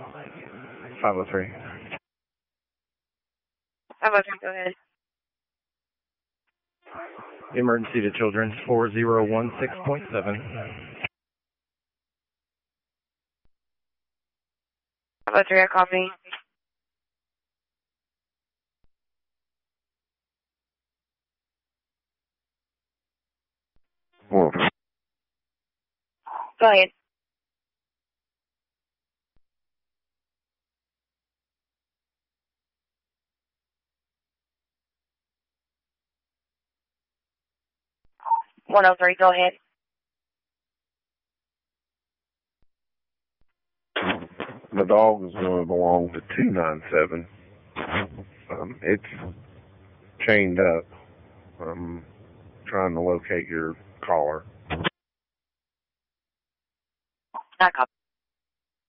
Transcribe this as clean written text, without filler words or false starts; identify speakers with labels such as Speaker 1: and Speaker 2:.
Speaker 1: 503.
Speaker 2: 503, go ahead.
Speaker 1: Emergency to children, 4016.7.
Speaker 2: 503, I copy. Go ahead. $103, go ahead.
Speaker 3: The dog is going to belong to 297. It's chained up. I'm trying to locate your caller.
Speaker 2: I copy.